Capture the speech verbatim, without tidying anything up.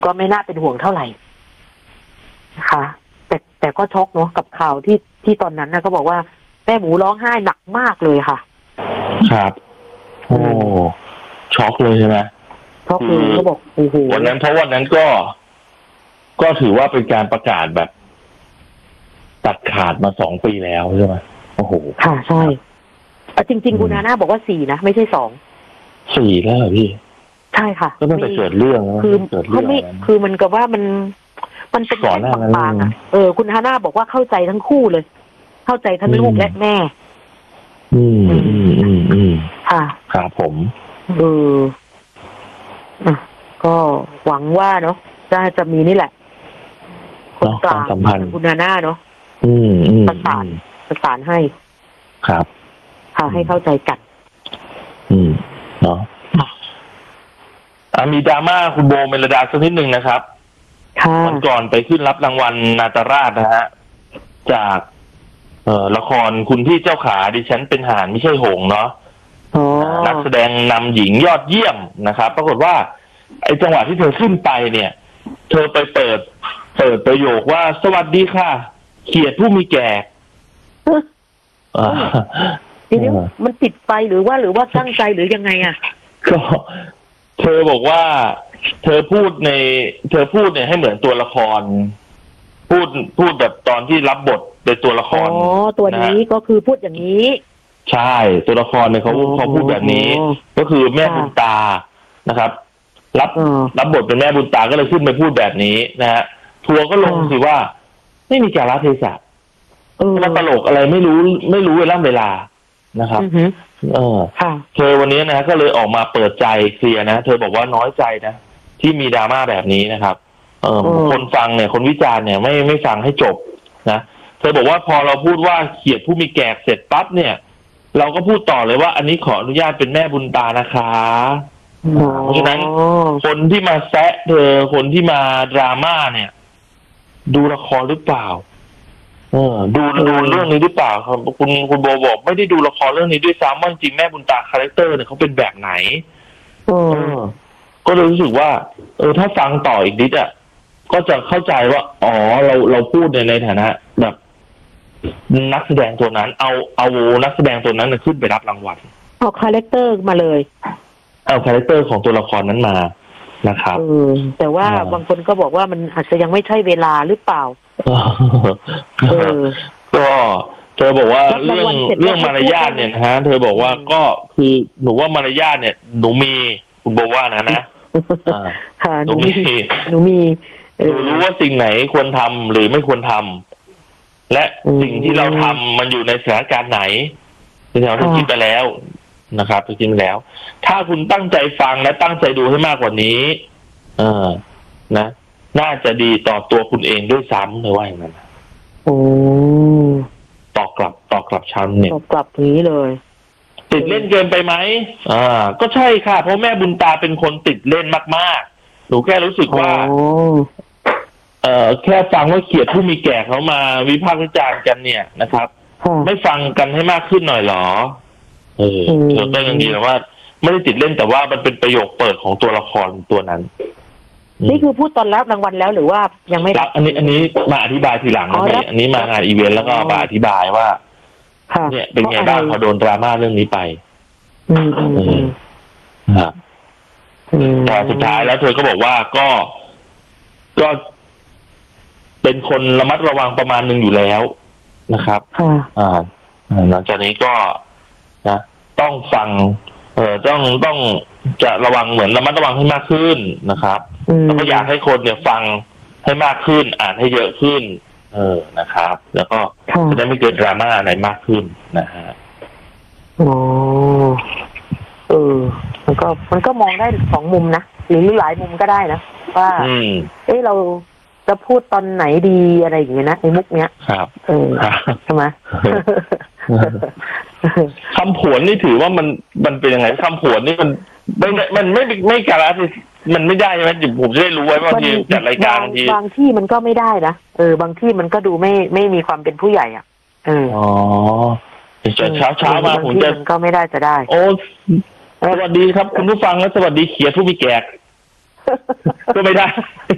ก็ไม่น่าเป็นห่วงเท่าไหร่นะคะแต่แต่ก็ช็อกเนาะกับข่าวที่ที่ตอนนั้นนะก็บอกว่าแม่หมูร้องไห้หนักมากเลยค่ะครับโอ้ช็อกเลยใช่ไหมช็อกเลยเขาบอกโอ้โหวันนั้นเพราะวันนั้นก็ ก็ถือว่าเป็นการประกาศแบบ ตัดขาดมาสองปีแล้วใช่ไหมโอ้โหค่ะใช่จริงๆคุณนาน่าบอกว่าสี่นะไม่ใช่สองสี่แล้วเหรอพี่ใช่ค่ะก็ต้องไปเกิดเรื่องคือเขาไม่คือมันกับว่ามันมันเป็นแค่บางๆอ่ะเออคุณฮาน่าบอกว่าเข้าใจทั้งคู่เลย เข้าใจทั้งลูกและแม่อืมอืมอืมอืมค่ะครับผมเอออ่ะก็หวังว่าเนาะจะจะมีนี่แหละคนกลางคุณฮาน่าเนาะอืมอืมประสานประสานให้ครับค่ะให้เข้าใจกันอืมเนาะมีดราม่าคุณโบเมลดาสักนิดหนึ่งนะครับวันก่อนไปขึ้นรับรางวัลนาตราชนะฮะจากเอ่อละครคุณพี่เจ้าขาดิฉันเป็นห่านไม่ใช่หงเนาะนักแสดงนำหญิงยอดเยี่ยมนะครับปรากฏว่าไอ้จังหวะที่เธอขึ้นไปเนี่ยเธอไปเปิดเปิดประโยคว่าสวัสดีค่ะเขียดผู้มีแก่ทีนี้มันติดไปหรือว่าหรือว่าตั้งใจหรือยังไงอ่ะก็เธอบอกว่าเธอพูดในเธอพูดเนี่ยให้เหมือนตัวละครพูดพูดแบบตอนที่รับบทเป็นตัวละครอ๋อตัวนี้ก็คือพูดอย่างนี้ใช่ตัวละครเนี่ยเขาเขาพูดแบบนี้ก็คือแม่บุญตานะครับ รับรับบทเป็นแม่บุญตาก็เลยขึ้นไปพูดแบบนี้นะฮะทัวร์ก็ลงสิว่าไม่มีกาลเทศะมันตลกอะไรไม่รู้ไม่รู้เวลาเวลานะครับเออเธอวันนี้นะก็เลยออกมาเปิดใจเคลียร์นะเธอบอกว่าน้อยใจนะที่มีดราม่าแบบนี้นะครับเออคนฟังเนี่ยคนวิจารณ์เนี่ยไม่ไม่ฟังให้จบนะเธอบอกว่าพอเราพูดว่าเขียดผู้มีแก่เสร็จปั๊บเนี่ยเราก็พูดต่อเลยว่าอันนี้ขออนุญาตเป็นแม่บุญตานะคะเพราะฉะนั้นคนที่มาแซะเธอคนที่มาดราม่าเนี่ยดูละครหรือเปล่าเออดูดูเรื่องนี้หรือเปล่าครับคุณคุณโบบอกไม่ได้ดูละครเรื่องนี้ด้วยซ้ำว่าจริงแม่บุญตาคาแรคเตอร์เนี่ยเขาเป็นแบบไหนเออก็เลยรู้สึกว่าเออถ้าฟังต่ออีกนิดอ่ะก็จะเข้าใจว่าอ๋อเราเราพูดในในฐานะแบบนักแสดงตัวนั้นเอาเอานักแสดงตัวนั้นขึ้นไปรับรางวัลเอาคาแรคเตอร์มาเลยเอาคาแรคเตอร์ของตัวละครนั้นมานะครับเออแต่ว่าบางคนก็บอกว่ามันอาจจะยังไม่ใช่เวลาหรือเปล่าเออก็เธอบอกว่าเรื่องเรื่องมารยาทเนี่ยนะฮะเธอบอกว่าก็คือหนูว่ามารยาทเนี่ยหนูมีคุณบอกว่านะนะหนูมีหนูมีหนูรู้ว่าสิ่งไหนควรทำหรือไม่ควรทำและสิ่งที่เราทำมันอยู่ในสถานการณ์ไหนที่เราคิดไปแล้วนะครับคิดไปแล้วถ้าคุณตั้งใจฟังและตั้งใจดูให้มากกว่านี้เออนะน่าจะดีต่อตัวคุณเองด้วยซ้ำเลยว่าอย่างนั้นโอ้ตอบกลับตอบกลับชาวเน็ตตอบกลับนี้เลยติดเล่นเกินไปไหมอ่าก็ใช่ค่ะเพราะแม่บุญตาเป็นคนติดเล่นมากๆหนูแค่รู้สึกว่าเอ่อแค่ฟังว่าเขียดผู้มีแก่เขามาวิพากษ์วิจารณ์กันเนี่ยนะครับไม่ฟังกันให้มากขึ้นหน่อยหรอเออเธอก็ยังดีนะว่าไม่ได้ติดเล่นแต่ว่ามันเป็นประโยคเปิดของตัวละครตัวนั้นนี่คือพูดตอนรับรางวัลแล้วหรือว่ายังไม่รับอันนี้อันนี้มาอธิบายทีหลังนะพี่อันนี้มางานอีเวนต์แล้วก็มาอธิบายว่าเนี่ยเป็นไงบ้างพอโดนดราม่าเรื่องนี้ไปอืมอืมครับแต่สุดท้ายแล้วเธอก็บอกว่าก็ก็เป็นคนระมัดระวังประมาณหนึ่งอยู่แล้วนะครับอ่าหลังจากนี้ก็นะต้องฟังเออต้องต้องจะระวังเหมือนระมัดระวังให้มากขึ้นนะครับแล้วก็อยากให้คนเนี่ยฟังให้มากขึ้นอ่านให้เยอะขึ้นเออนะครับแล้วก็จะได้ไม่เกิดดราม่าอะไรมากขึ้นนะฮะอ๋อเออมันก็มันก็มองได้สองมุมนะหรือหลายมุมก็ได้นะว่าเอ้เราจะพูดตอนไหนดีอะไรอย่างเงี้ยนะไอ้มุกเนี้ยครับเออใช่ไหมคำผวนนี่ถือว่ามันมันเป็นยังไงคำผวนนี่มันไม่มันไม่ไม่การะมันไม่ได้ใช่ไหมผมจะได้รู้ไว้ว่าที่จัดรายการบางทีบางที่มันก็ไม่ได้นะเออบางที่มันก็ดูไม่ไม่มีความเป็นผู้ใหญ่อ่ะเอออ๋อเช้าเช้ามาผมจะก็ไม่ได้จะได้โอ้สวัสดีครับคุณผู้ฟังและสวัสดีเขียดผู้มีแก่ก็ไม่ได้